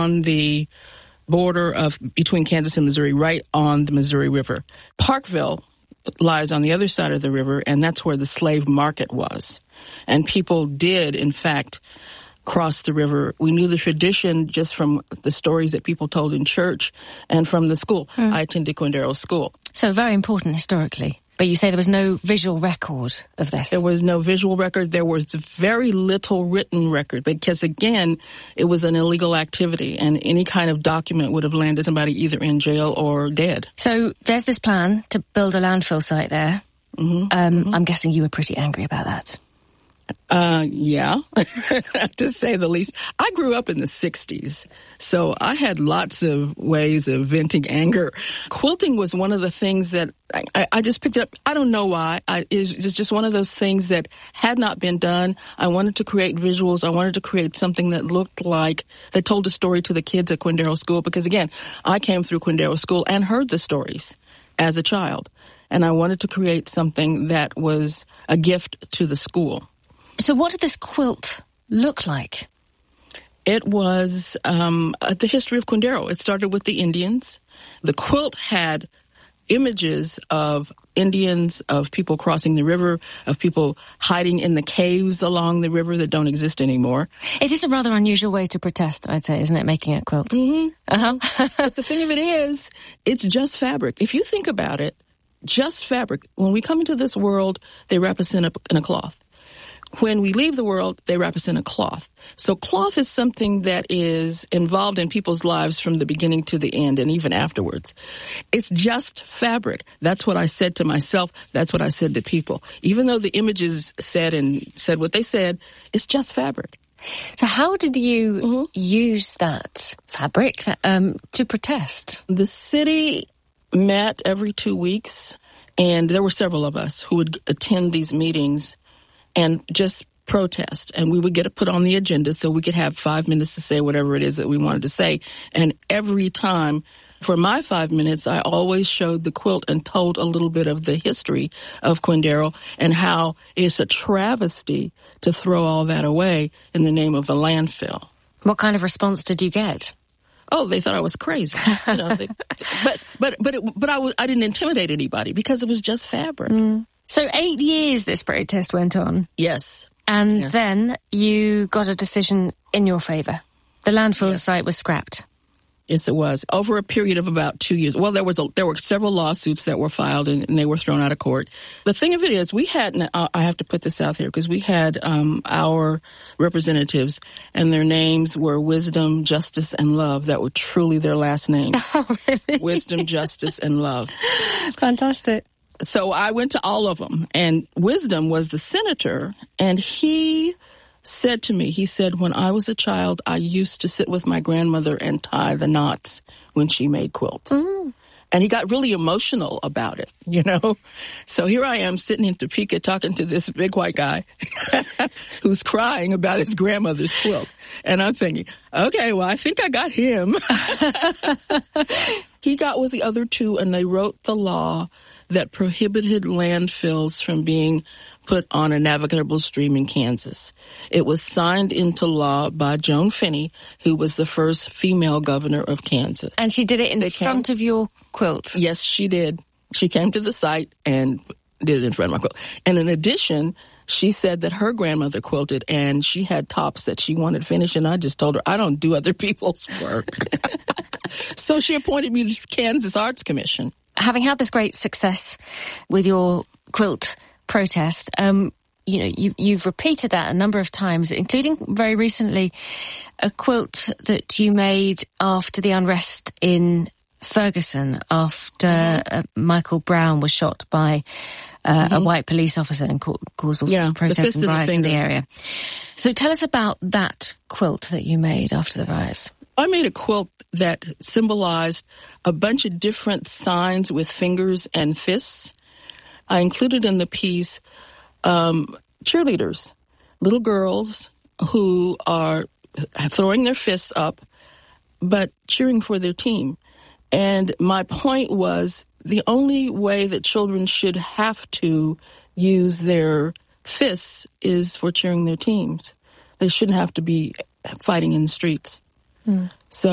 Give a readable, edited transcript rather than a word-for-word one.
on the border between Kansas and Missouri, right on the Missouri River. Parkville lies on the other side of the river, and that's where the slave market was. And people did, in fact, cross the river. We knew the tradition just from the stories that people told in church and from the school. I attended Quindaro School. So very important historically. But you say there was no visual record of this. There was no visual record. There was very little written record because, again, it was an illegal activity, and any kind of document would have landed somebody either in jail or dead. So there's this plan to build a landfill site there. I'm guessing you were pretty angry about that. Yeah, to say the least. I grew up in the 60s, so I had lots of ways of venting anger. Quilting was one of the things that I just picked up. I don't know why. It's just one of those things that had not been done. I wanted to create visuals. I wanted to create something that looked like, that told a story to the kids at Quindaro School, because, again, I came through Quindaro School and heard the stories as a child, and I wanted to create something that was a gift to the school. So what did this quilt look like? It was the history of Quindaro. It started with the Indians. The quilt had images of Indians, of people crossing the river, of people hiding in the caves along the river that don't exist anymore. It is a rather unusual way to protest, I'd say, isn't it, making a quilt? But the thing of it is, it's just fabric. If you think about it, just fabric. When we come into this world, they wrap us in a cloth. When we leave the world, they wrap us in a cloth. So cloth is something that is involved in people's lives from the beginning to the end and even afterwards. It's just fabric. That's what I said to myself. That's what I said to people. Even though the images said what they said, it's just fabric. So how did you use that fabric to protest? The city met every 2 weeks, and there were several of us who would attend these meetings and just protest. And we would get it put on the agenda so we could have 5 minutes to say whatever it is that we wanted to say. And every time, for my 5 minutes, I always showed the quilt and told a little bit of the history of Quindaro and how it's a travesty to throw all that away in the name of a landfill. What kind of response did you get? Oh, they thought I was crazy. You know, but I didn't intimidate anybody because it was just fabric. So 8 years this protest went on. Yes. And then you got a decision in your favour. The landfill site was scrapped. Yes, it was. Over a period of about 2 years. Well, there were several lawsuits that were filed and they were thrown out of court. The thing of it is, we had, I have to put this out there, because we had our representatives, and their names were Wisdom, Justice, and Love. That were truly their last names. Oh, really? Wisdom, Justice, and Love. Fantastic. So I went to all of them, and Wisdom was the senator, and he said to me, he said, when I was a child, I used to sit with my grandmother and tie the knots when she made quilts. And he got really emotional about it, you know. So here I am sitting in Topeka talking to this big white guy who's crying about his grandmother's quilt. And I'm thinking, okay, well, I think I got him. He got with the other two, and they wrote the law that prohibited landfills from being put on a navigable stream in Kansas. It was signed into law by Joan Finney, who was the first female governor of Kansas. And she did it in front of your quilt? Yes, she did. She came to the site and did it in front of my quilt. And in addition, she said that her grandmother quilted, and she had tops that she wanted finished, and I just told her, I don't do other people's work. So she appointed me to the Kansas Arts Commission. Having had this great success with your quilt protest, you've repeated that a number of times, including very recently a quilt that you made after the unrest in Ferguson, after Michael Brown was shot by a white police officer and caused all sorts of protests and riots in the area. So tell us about that quilt that you made after the riots. I made a quilt that symbolized a bunch of different signs with fingers and fists. I included in the piece cheerleaders, little girls who are throwing their fists up, but cheering for their team. And my point was, the only way that children should have to use their fists is for cheering their teams. They shouldn't have to be fighting in the streets. So